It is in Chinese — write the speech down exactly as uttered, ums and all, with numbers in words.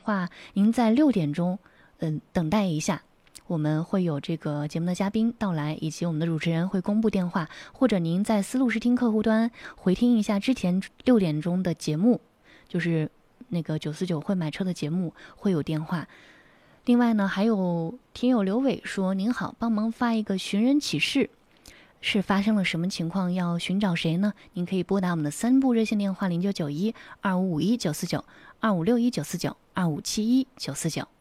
话，您在六点钟，嗯，等待一下，我们会有这个节目的嘉宾到来，以及我们的主持人会公布电话，或者您在思路视听客户端回听一下之前六点钟的节目，就是那个九四九会买车的节目会有电话。另外呢，还有听友刘伟说：“您好，帮忙发一个寻人启事，是发生了什么情况？要寻找谁呢？您可以拨打我们的三部热线电话零九九一二五五一九四九、二五六一九四九、二五七一九四九。”